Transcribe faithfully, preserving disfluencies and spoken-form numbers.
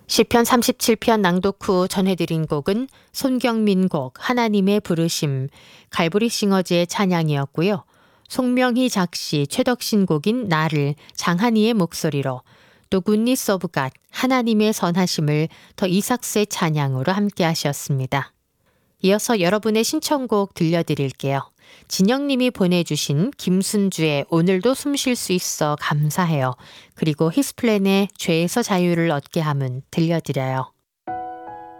시편 삼십칠 편 낭독 후 전해드린 곡은 손경민 곡 하나님의 부르심, 갈보리 싱어즈의 찬양이었고요. 송명희 작시, 최덕신 곡인 나를 장한이의 목소리로, 또 굿니스 오브 갓 하나님의 선하심을 더 이삭스의 찬양으로 함께 하셨습니다. 이어서 여러분의 신청곡 들려드릴게요. 진영님이 보내주신 김순주의 오늘도 숨 쉴 수 있어 감사해요. 그리고 히스플랜의 죄에서 자유를 얻게 함은 들려드려요.